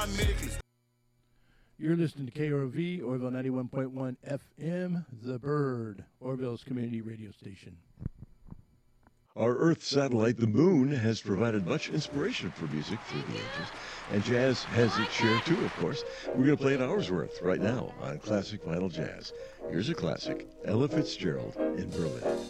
You're listening to KROV, Orville 91.1 FM, The Bird, Orville's community radio station. Our Earth satellite, the Moon, has provided much inspiration for music through the ages, and jazz has its share too, of course. We're going to play an hour's worth right now on Classic Vinyl Jazz. Here's a classic, Ella Fitzgerald in Berlin.